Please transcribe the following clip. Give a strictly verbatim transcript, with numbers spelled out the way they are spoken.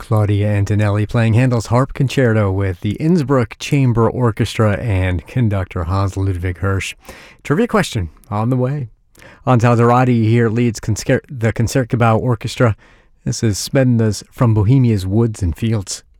Claudia Antonelli playing Handel's Harp Concerto with the Innsbruck Chamber Orchestra and conductor Hans Ludwig Hirsch. Trivia question on the way. Hans Alzarati here leads Concer- the Concertgebouw Orchestra. This is Smedenda's From Bohemia's Woods and Fields.